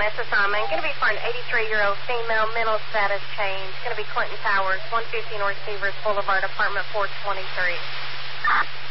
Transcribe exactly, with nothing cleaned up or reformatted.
S assignment. Going to be for an eighty-three-year-old female, mental status change. Going to be Clinton Towers, one fifty North Seavers Boulevard, apartment four twenty-three.